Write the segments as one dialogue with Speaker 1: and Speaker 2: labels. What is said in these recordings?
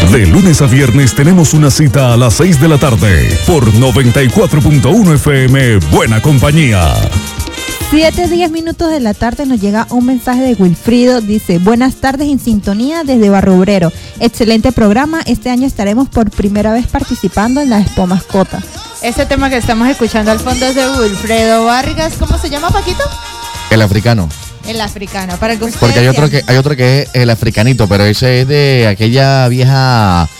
Speaker 1: De lunes a viernes tenemos una cita a las 6 de la tarde por 94.1 FM Buena Compañía.
Speaker 2: 7:10 de la tarde nos llega un mensaje de Wilfrido. Dice: buenas tardes, en sintonía desde Barrio Obrero. Excelente programa. Este año estaremos por primera vez participando en la Expo Mascota.
Speaker 3: Este tema que estamos escuchando al fondo es de Wilfredo Vargas. ¿Cómo se llama, Paquito?
Speaker 4: El africano.
Speaker 3: El africano, para que ustedes.
Speaker 4: Porque hay otro que es el africanito, pero ese es de aquella vieja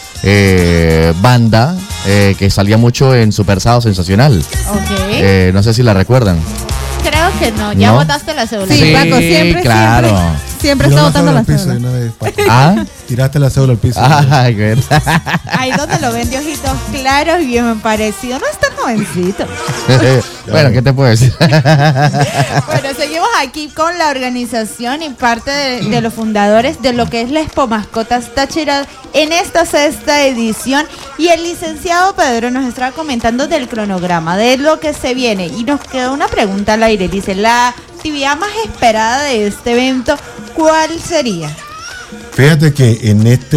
Speaker 4: banda que salía mucho en Super Sábado Sensacional.
Speaker 3: Ok.
Speaker 4: No sé si la recuerdan.
Speaker 3: Creo que no, ya botaste la cédula.
Speaker 2: Sí, Paco, siempre,
Speaker 4: claro.
Speaker 2: Siempre está botando la cédula.
Speaker 4: ¿Ah?
Speaker 5: Tiraste la cédula al piso.
Speaker 4: Ay, verdad.
Speaker 3: Ahí donde lo ven de ojitos claros y bien parecido. No es tan jovencito.
Speaker 4: Bueno, ¿qué te puedo decir?
Speaker 3: Bueno, seguimos aquí con la organización y parte de los fundadores de lo que es la Expo Mascotas Táchira en esta 6ª edición. Y el licenciado Pedro nos estaba comentando del cronograma, de lo que se viene. Y nos queda una pregunta al aire. Dice, la actividad más esperada de este evento, ¿cuál sería?
Speaker 5: Fíjate que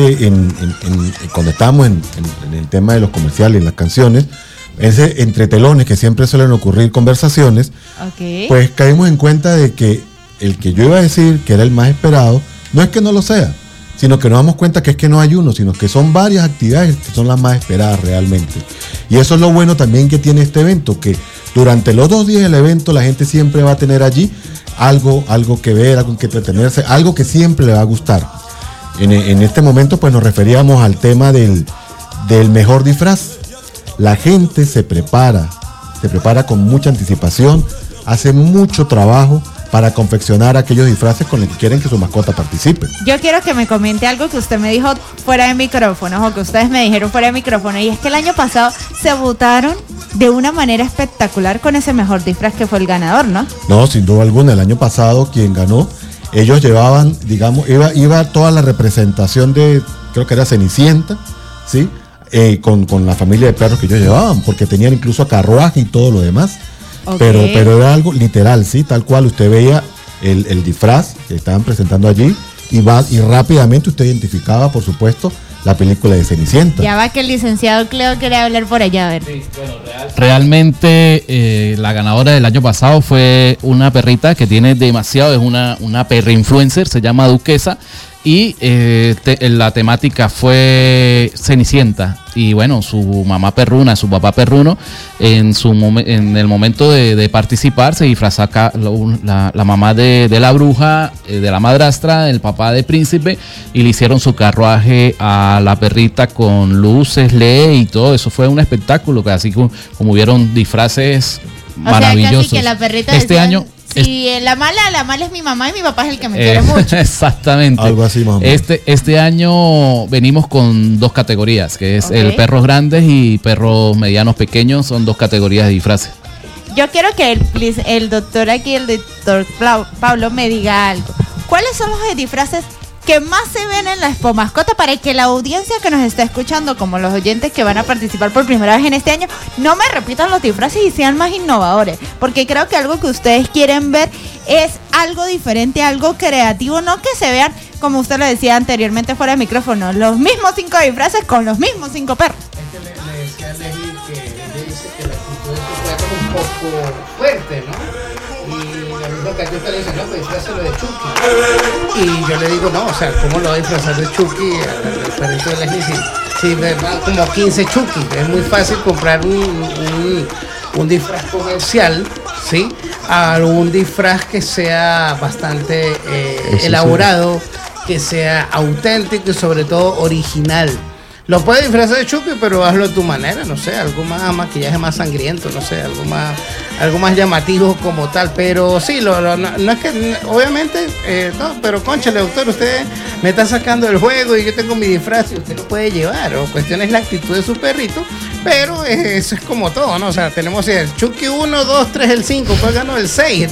Speaker 5: cuando estábamos en el tema de los comerciales y las canciones, ese entre telones que siempre suelen ocurrir conversaciones, pues caímos en cuenta de que el que yo iba a decir que era el más esperado, no es que no lo sea, sino que nos damos cuenta que es que no hay uno, sino que son varias actividades que son las más esperadas realmente. Y eso es lo bueno también que tiene este evento, que durante los 2 días del evento la gente siempre va a tener allí algo que ver, algo que entretenerse, algo que siempre le va a gustar. En este momento pues nos referíamos al tema del mejor disfraz. La gente se prepara con mucha anticipación, hace mucho trabajo para confeccionar aquellos disfraces con los que quieren que su mascota participe.
Speaker 3: Yo quiero que me comente algo que usted me dijo fuera de micrófonos, o que ustedes me dijeron fuera de micrófono, y es que el año pasado se votaron de una manera espectacular con ese mejor disfraz que fue el ganador, ¿no? No,
Speaker 5: sin duda alguna. El año pasado quien ganó, ellos llevaban, digamos, iba toda la representación de, creo que era Cenicienta, ¿sí? Con la familia de perros que ellos llevaban, porque tenían incluso carruaje y todo lo demás. Okay. Pero era algo literal, sí, tal cual usted veía el disfraz que estaban presentando allí y rápidamente usted identificaba, por supuesto, la película de Cenicienta.
Speaker 3: Ya va que el licenciado Cleo quiere hablar por allá, a ver. Sí, bueno,
Speaker 6: realmente la ganadora del año pasado fue una perrita que tiene demasiado, es una perra influencer, se llama Duquesa. Y la temática fue Cenicienta. Y bueno, su mamá perruna, su papá perruno, en el momento de participar, se disfrazó acá la mamá de la bruja, de la madrastra, el papá de príncipe, y le hicieron su carruaje a la perrita con luces, LED y todo. Eso fue un espectáculo, que así como hubieron disfraces maravillosos.
Speaker 3: Casi que la perrita
Speaker 6: este año.
Speaker 3: Sí, la mala es mi mamá y mi papá es el que me quiere mucho.
Speaker 6: Exactamente.
Speaker 5: Algo así más o menos.
Speaker 6: Este año venimos con 2 categorías, que es el perros grandes y perros medianos pequeños, son 2 categorías de disfraces.
Speaker 3: Yo quiero que el doctor Pablo me diga algo. ¿Cuáles son los disfraces que más se ven en la Expo Mascota, para que la audiencia que nos está escuchando, como los oyentes que van a participar por primera vez en este año, no me repitan los disfraces y sean más innovadores? Porque creo que algo que ustedes quieren ver es algo diferente, algo creativo, no que se vean, como usted lo decía anteriormente fuera de micrófono, los mismos 5 disfraces con los mismos 5 perros.
Speaker 7: Es que le decía a Leslie que ella dice que la actitud de su perro es un poco fuerte, ¿no? Y lo mismo que yo le dice, no, pues disfrazalo de Chucky. Y yo le digo, no, o sea, ¿cómo lo va a disfrazar de Chucky al perrito de Leslie? Sí, ¿verdad? Como 15 Chucky. Es muy fácil comprar un disfraz comercial, ¿sí? A un disfraz que sea bastante elaborado, que sea auténtico y sobre todo original. Lo puedes disfrazar de Chucky, pero hazlo a tu manera, no sé, algo más, maquillaje más sangriento, no sé, algo más llamativo como tal. Pero sí, no es que, obviamente, no, pero cónchale, doctor, usted me está sacando del juego y yo tengo mi disfraz y usted lo puede llevar. O cuestión es la actitud de su perrito, pero eso es como todo, ¿no? O sea, tenemos el Chucky 1, 2, 3, el 5, pues ganó el 6.